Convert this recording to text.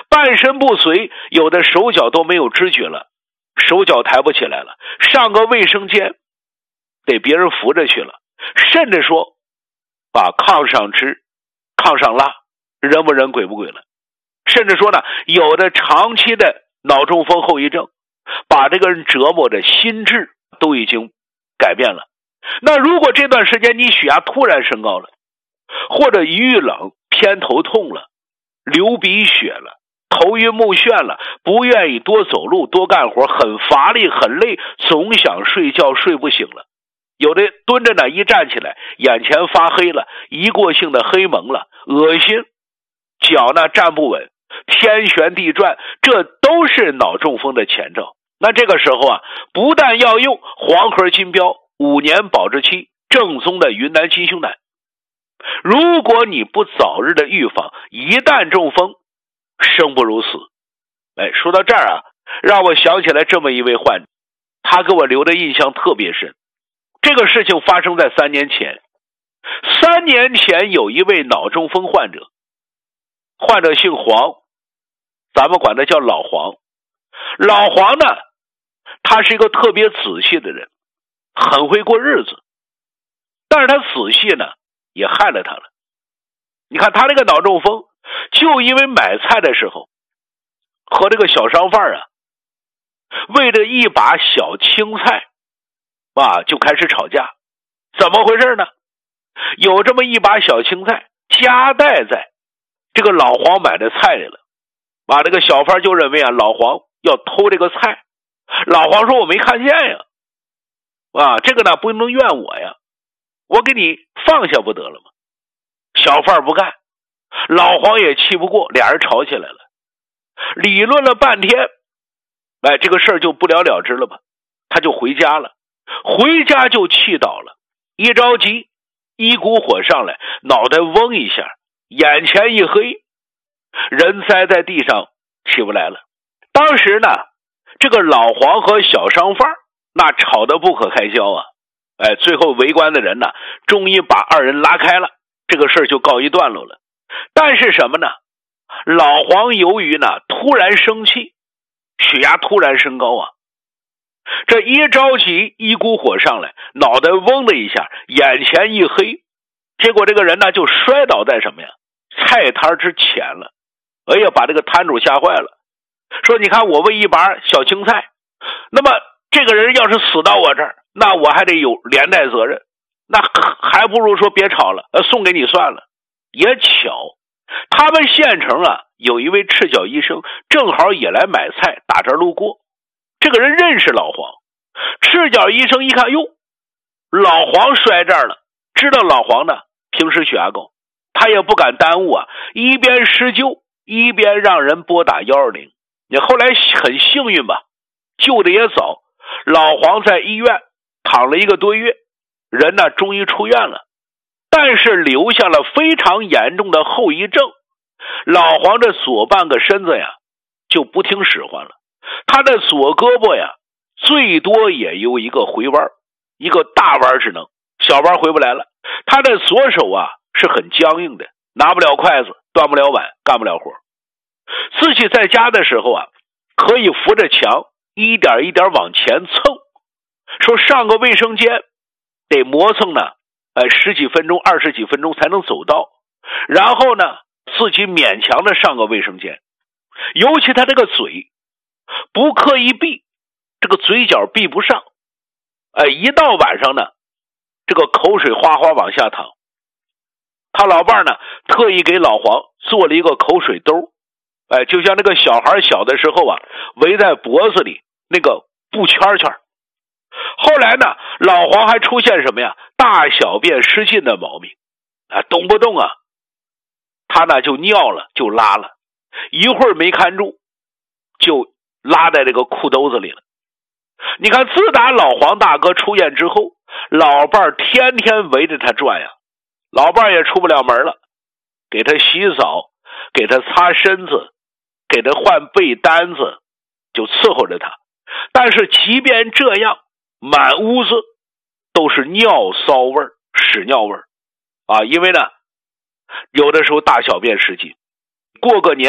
半身不遂，有的手脚都没有知觉了，手脚抬不起来了，上个卫生间得别人扶着去了，甚至说把炕上吃炕上拉，人不人鬼不鬼了，甚至说呢，有的长期的脑中风后遗症把这个人折磨的心智都已经改变了。那如果这段时间你血压突然升高了，或者一遇冷偏头痛了，流鼻血了，头晕目眩了，不愿意多走路多干活，很乏力很累，总想睡觉睡不醒了，有的蹲着呢，一站起来眼前发黑了，一过性的黑蒙了，恶心，脚呢站不稳，天旋地转，这都是脑中风的前兆。那这个时候啊，不但要用黄河金标5年保质期正宗的云南金胸胆，如果你不早日的预防，一旦中风生不如死。说到这儿啊，让我想起来这么一位患者，他给我留的印象特别深。这个事情发生在3年前。3年前有一位脑中风患者，患者姓黄，咱们管他叫老黄。老黄呢，他是一个特别仔细的人，很会过日子，但是他仔细呢也害了他了。你看他这个脑中风，就因为买菜的时候和这个小商贩啊为了一把小青菜就开始吵架。怎么回事呢？有这么一把小青菜夹带在这个老黄买的菜里了，这个小贩就认为老黄要偷这个菜。老黄说我没看见呀，这个呢不能怨我呀，我给你放下不得了吗？小贩不干，老黄也气不过，俩人吵起来了，理论了半天，这个事儿就不了了之了吧。他就回家了，回家就气倒了，一着急一股火上来，脑袋嗡一下，眼前一黑，人栽在地上起不来了。当时呢，这个老黄和小商贩那吵得不可开交啊。最后围观的人呢，终于把二人拉开了，这个事儿就告一段落了。但是什么呢？老黄由于呢突然生气，血压突然升高这一着急一股火上来，脑袋嗡的一下，眼前一黑，结果这个人呢就摔倒在什么呀？菜摊之前了。把这个摊主吓坏了，说你看我为一把小青菜，那么这个人要是死到我这儿，那我还得有连带责任，那还不如说别吵了，送给你算了。也巧，他们县城有一位赤脚医生正好也来买菜，打这儿路过，这个人认识老黄。赤脚医生一看，哟，老黄摔这儿了，知道老黄呢平时血压高，他也不敢耽误一边施救一边让人拨打120。你后来很幸运吧，救的也早，老黄在医院躺了1个多月，人呢终于出院了，但是留下了非常严重的后遗症。老黄这左半个身子就不听使唤了，他的左胳膊最多也有一个回弯，一个大弯只能，小弯回不来了。他的左手是很僵硬的，拿不了筷子，端不了碗，干不了活。自己在家的时候可以扶着墙一点一点往前蹭，说上个卫生间得磨蹭呢10几分钟20几分钟才能走到，然后呢自己勉强的上个卫生间。尤其他这个嘴不刻意闭，这个嘴角闭不上，一到晚上呢这个口水哗哗往下淌。他老伴呢特意给老黄做了一个口水兜，就像那个小孩小的时候围在脖子里那个布圈圈。后来呢老黄还出现什么呀？大小便失禁的毛病动不动他呢就尿了就拉了，一会儿没看住就拉在这个裤兜子里了。你看自打老黄大哥出院之后，老伴天天围着他转老伴也出不了门了，给他洗澡，给他擦身子，给他换被单子，就伺候着他。但是即便这样，满屋子都是尿骚味儿，屎尿味儿因为呢有的时候大小便失禁，过个年